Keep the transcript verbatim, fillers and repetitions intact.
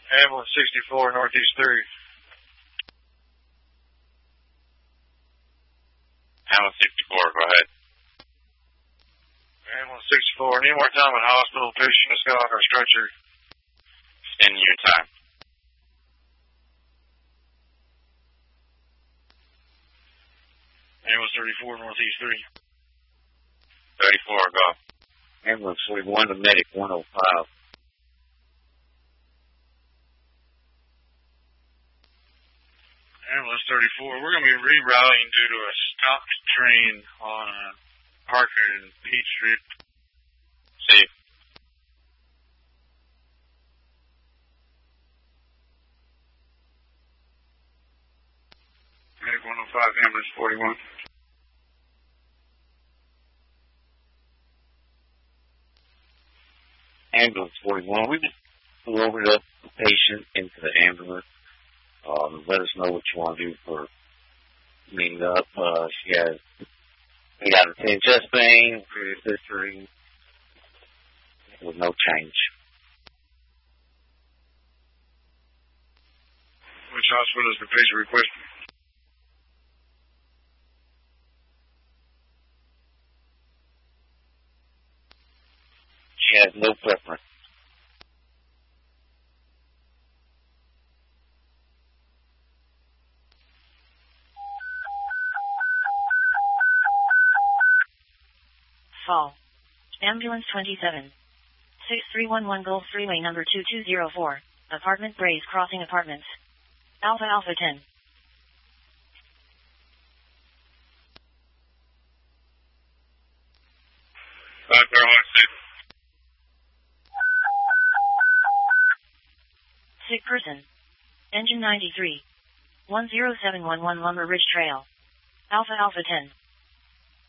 Ambulance sixty-four, Northeast three. Ambulance sixty-four, go ahead. Ambulance sixty-four, need more time at hospital. Patient has got on our stretcher. Extending your time. Ambulance thirty-four, Northeast three. thirty-four, go. Ambulance forty-one to medic one oh five. Ambulance thirty-four, we're going to be rerouting due to a stopped train on uh, Parker and Peach Street. See. Medic one oh five, ambulance forty-one. Ambulance forty-one, we just loaded up the patient into the ambulance. Um, let us know what you want to do for cleaning up. Uh, she has eight out of ten chest pain, previous history, with no change. Which hospital is the patient requesting? She has no preference. Fall. Ambulance twenty-seven. six three one one Gulf Freeway number two two zero four. Apartment Braze Crossing Apartments. Alpha Alpha ten. Five Fairhawk six. Sick person. Engine ninety-three. one zero seven one one Lumber Ridge Trail. Alpha Alpha ten.